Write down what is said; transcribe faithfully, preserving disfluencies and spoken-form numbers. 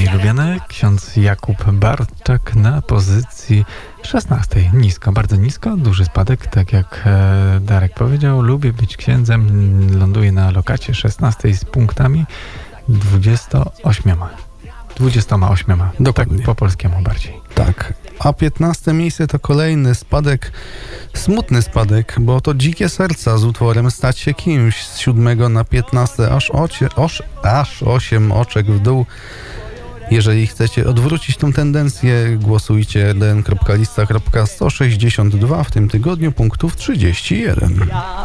mniej lubiane, ksiądz Jakub Barczak na pozycji szesnastej. Nisko, bardzo nisko, duży spadek, tak jak e, Darek powiedział. Lubię być księdzem, ląduje na lokacie szesnastej z punktami dwudziestoośmioma. dwudziestoma ośmioma. Dokładnie. Tak po polskiemu bardziej. Tak. A piętnaste miejsce to kolejny spadek, smutny spadek, bo to Dzikie Serca z utworem Stać się kimś z siódmego na piętnaste, aż, ocie, oż, aż osiem oczek w dół. Jeżeli chcecie odwrócić tę tendencję, głosujcie d n kropka lista kropka sto sześćdziesiąt dwa w tym tygodniu punktów trzydzieści jeden.